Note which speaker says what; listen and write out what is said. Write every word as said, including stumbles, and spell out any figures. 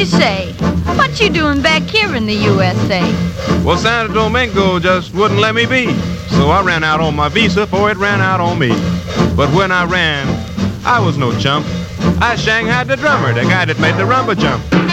Speaker 1: say, what you doing back here in the U S A?
Speaker 2: Well, Santo Domingo just wouldn't let me be, so I ran out on my visa before it ran out on me. But when I ran, I was no chump. I shanghaied the drummer, the guy that made the rumba jump.